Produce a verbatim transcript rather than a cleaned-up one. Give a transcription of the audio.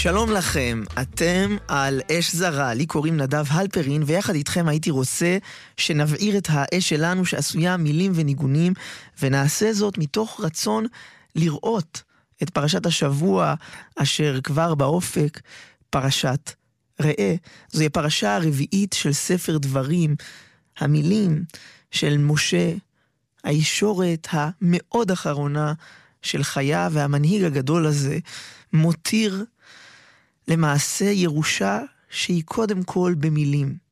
שלום לכם, אתם על אש זרה, לי קוראים נדב הלפרין, ויחד איתכם הייתי רוצה שנבעיר את האש שלנו שעשויה מילים וניגונים, ונעשה זאת מתוך רצון לראות את פרשת השבוע אשר כבר באופק, פרשת ראה. זוהי הפרשה הרביעית של ספר דברים, המילים של משה, הישורת המאוד אחרונה של חיה, והמנהיג הגדול הזה מותיר למעשה ירושה שהיא קודם כל במילים.